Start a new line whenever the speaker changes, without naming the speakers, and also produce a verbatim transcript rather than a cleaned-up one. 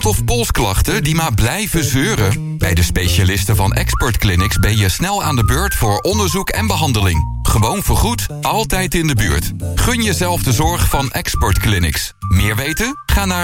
hand- of polsklachten die maar blijven zeuren? Bij de specialisten van Expert Clinics ben je snel aan de beurt voor onderzoek en behandeling. Gewoon vergoed, altijd in de buurt. Gun jezelf de zorg van Expert Clinics. Meer weten? Ga naar